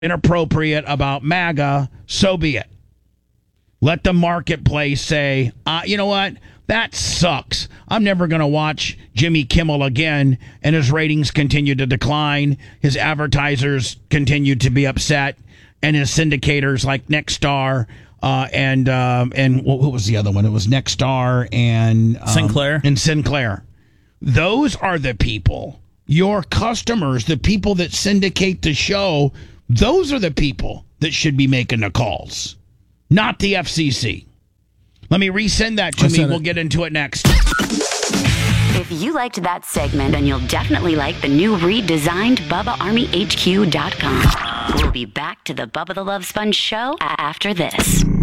inappropriate about MAGA, so be it. Let the marketplace say, you know what? That sucks. I'm never going to watch Jimmy Kimmel again, and his ratings continue to decline. His advertisers continue to be upset, and his syndicators like Nexstar and what was the other one? It was Nexstar and Sinclair. And Sinclair. Those are the people, your customers, the people that syndicate the show. Those are the people that should be making the calls, not the FCC. Let me resend that to me. We'll get into it next. If you liked that segment, then you'll definitely like the new redesigned BubbaArmyHQ.com. We'll be back to the Bubba the Love Sponge show after this.